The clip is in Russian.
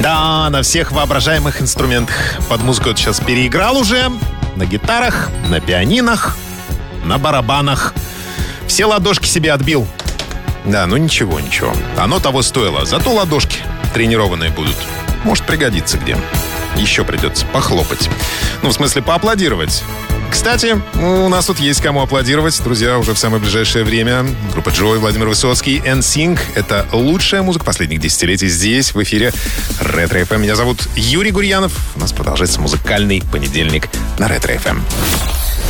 Да, на всех воображаемых инструментах. Под музыку это сейчас переиграл уже. На гитарах, на пианинах, на барабанах. Все ладошки себе отбил. Да, ну ничего. Оно того стоило. Зато ладошки тренированные будут. Может пригодиться где. Еще придется похлопать. Ну, в смысле, поаплодировать. Кстати, у нас тут есть кому аплодировать. Друзья, уже в самое ближайшее время. Группа Joy, Владимир Высоцкий, NSYNC. Это лучшая музыка последних десятилетий здесь, в эфире Ретро ФМ. Меня зовут Юрий Гурьянов. У нас продолжается музыкальный понедельник на Ретро ФМ.